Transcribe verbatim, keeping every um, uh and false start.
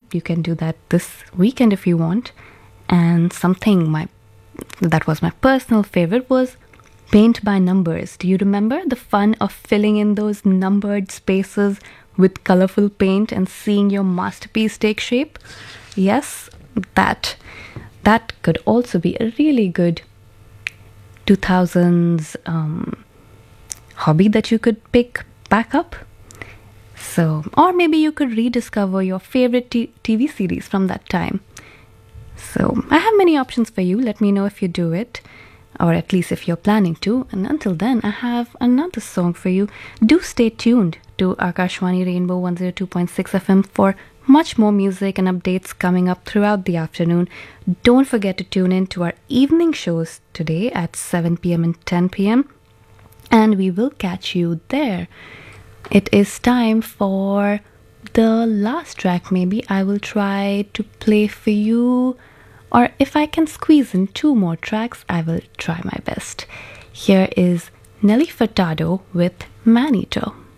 You can do that this weekend if you want. And something my that was my personal favorite was paint by numbers. Do you remember the fun of filling in those numbered spaces with colorful paint and seeing your masterpiece take shape? Yes, that that could also be a really good two thousands um, hobby that you could pick back up. So, or maybe you could rediscover your favorite t- TV series from that time. So, I have many options for you. Let me know if you do it, or at least if you're planning to. And until then, I have another song for you. Do stay tuned to Akashwani Rainbow one oh two point six F M for much more music and updates coming up throughout the afternoon. Don't forget to tune in to our evening shows today at seven p.m. and ten p.m. and we will catch you there. It is time for the last track. Maybe I will try to play for you, or if I can squeeze in two more tracks, I will try my best. Here is Nelly Furtado with Maneater.